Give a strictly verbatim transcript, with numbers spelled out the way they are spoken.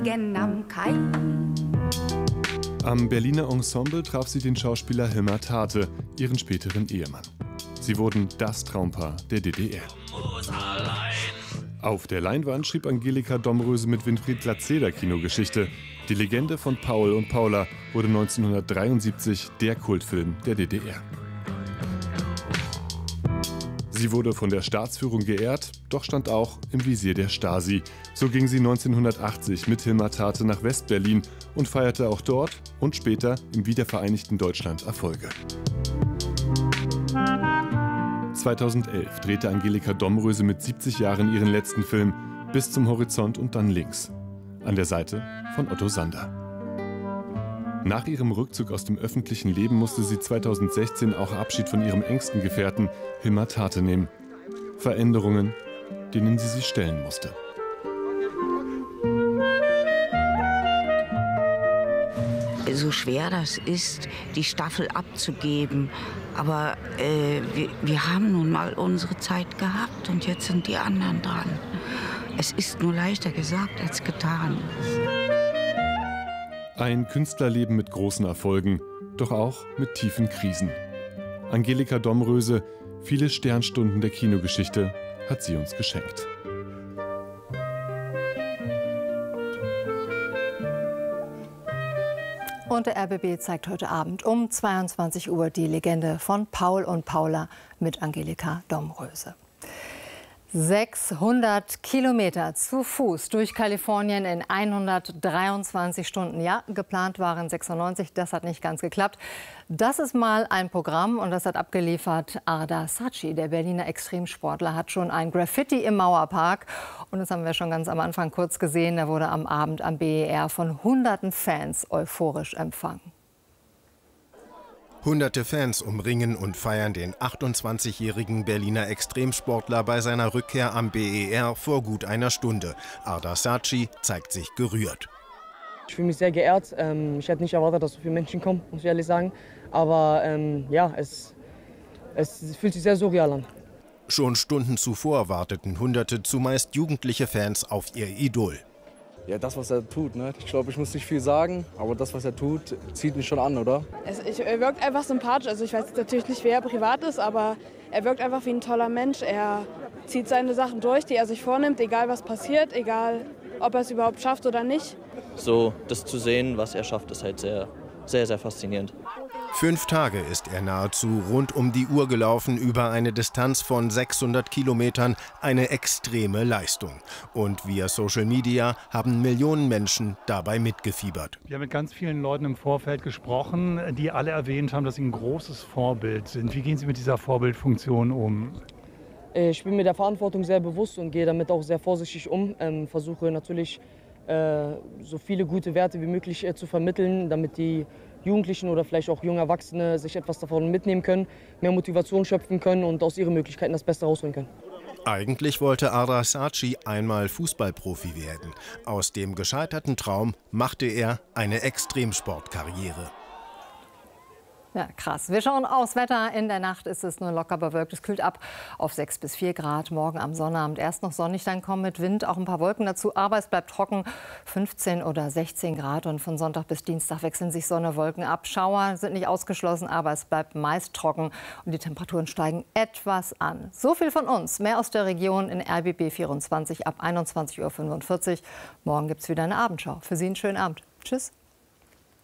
am Kai. Am Berliner Ensemble traf sie den Schauspieler Hilmar Tate, ihren späteren Ehemann. Sie wurden das Traumpaar der D D R. Auf der Leinwand schrieb Angelika Domröse mit Winfried Glatzeder Kinogeschichte. Die Legende von Paul und Paula wurde neunzehnhundertdreiundsiebzig der Kultfilm der D D R. Sie wurde von der Staatsführung geehrt, doch stand auch im Visier der Stasi. So ging sie neunzehnhundertachtzig mit Hilmar Tate nach West-Berlin und feierte auch dort und später im wiedervereinigten Deutschland Erfolge. zweitausendelf drehte Angelika Domröse mit siebzig Jahren ihren letzten Film Bis zum Horizont und dann links, an der Seite von Otto Sander. Nach ihrem Rückzug aus dem öffentlichen Leben musste sie zweitausendsechzehn auch Abschied von ihrem engsten Gefährten Hilmar Tate nehmen. Veränderungen, denen sie sich stellen musste. So schwer das ist, die Staffel abzugeben, aber äh, wir, wir haben nun mal unsere Zeit gehabt und jetzt sind die anderen dran. Es ist nur leichter gesagt als getan. Ein Künstlerleben mit großen Erfolgen, doch auch mit tiefen Krisen. Angelika Domröse, viele Sternstunden der Kinogeschichte hat sie uns geschenkt. Und der R B B zeigt heute Abend um zweiundzwanzig Uhr die Legende von Paul und Paula mit Angelika Domröse. sechshundert Kilometer zu Fuß durch Kalifornien in hundertdreiundzwanzig Stunden. Ja, geplant waren sechsundneunzig, das hat nicht ganz geklappt. Das ist mal ein Programm und das hat abgeliefert Ardar Saci. Der Berliner Extremsportler hat schon ein Graffiti im Mauerpark. Und das haben wir schon ganz am Anfang kurz gesehen. Er wurde am Abend am B E R von hunderten Fans euphorisch empfangen. Hunderte Fans umringen und feiern den achtundzwanzigjährigen Berliner Extremsportler bei seiner Rückkehr am B E R vor gut einer Stunde. Ardar Saci zeigt sich gerührt. Ich fühle mich sehr geehrt. Ich hätte nicht erwartet, dass so viele Menschen kommen, muss ich ehrlich sagen. Aber ähm, ja, es, es fühlt sich sehr surreal an. Schon Stunden zuvor warteten Hunderte, zumeist jugendliche Fans auf ihr Idol. Ja, das, was er tut, ne? Ich glaube, ich muss nicht viel sagen, aber das, was er tut, zieht mich schon an, oder? Es, ich, er wirkt einfach sympathisch. Also ich weiß jetzt natürlich nicht, wer er privat ist, aber er wirkt einfach wie ein toller Mensch. Er zieht seine Sachen durch, die er sich vornimmt, egal was passiert, egal ob er es überhaupt schafft oder nicht. So, das zu sehen, was er schafft, ist halt sehr, sehr, sehr faszinierend. Fünf Tage ist er nahezu rund um die Uhr gelaufen, über eine Distanz von sechshundert Kilometern, eine extreme Leistung. Und via Social Media haben Millionen Menschen dabei mitgefiebert. Wir haben mit ganz vielen Leuten im Vorfeld gesprochen, die alle erwähnt haben, dass sie ein großes Vorbild sind. Wie gehen Sie mit dieser Vorbildfunktion um? Ich bin mir der Verantwortung sehr bewusst und gehe damit auch sehr vorsichtig um. Ähm, versuche natürlich, äh, so viele gute Werte wie möglich äh, zu vermitteln, damit die Jugendlichen oder vielleicht auch junge Erwachsene sich etwas davon mitnehmen können, mehr Motivation schöpfen können und aus ihren Möglichkeiten das Beste rausholen können. Eigentlich wollte Ardar Saci einmal Fußballprofi werden. Aus dem gescheiterten Traum machte er eine Extremsportkarriere. Ja, krass. Wir schauen aufs Wetter. In der Nacht ist es nur locker bewölkt. Es kühlt ab auf sechs bis vier Grad. Morgen am Sonnabend erst noch sonnig, dann kommen mit Wind auch ein paar Wolken dazu. Aber es bleibt trocken, fünfzehn oder sechzehn Grad. Und von Sonntag bis Dienstag wechseln sich Sonne, Wolken ab. Schauer sind nicht ausgeschlossen, aber es bleibt meist trocken. Und die Temperaturen steigen etwas an. So viel von uns. Mehr aus der Region in R B B vierundzwanzig ab einundzwanzig Uhr fünfundvierzig. Morgen gibt es wieder eine Abendschau. Für Sie einen schönen Abend. Tschüss.